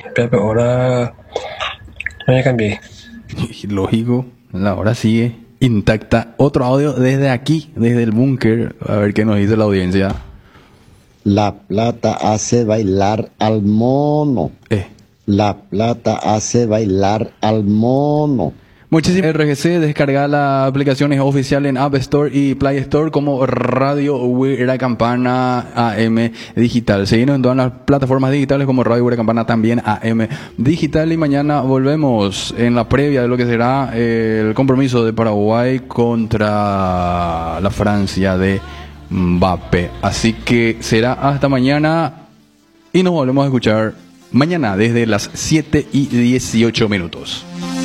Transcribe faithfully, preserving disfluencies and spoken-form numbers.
Pero ahora no me cambié. Lógico, la hora sigue intacta. Otro audio desde aquí, desde el búnker. A ver qué nos dice la audiencia. La plata hace bailar al mono. Eh. La plata hace bailar al mono. Muchísimas R G C, descarga las aplicaciones oficiales en App Store y Play Store como Radio Huira Campana A M Digital. Seguimos en todas las plataformas digitales como Radio Huira Campana también A M Digital. Y mañana volvemos en la previa de lo que será el compromiso de Paraguay contra la Francia de Mbappé. Así que será hasta mañana y nos volvemos a escuchar mañana desde las siete y dieciocho minutos.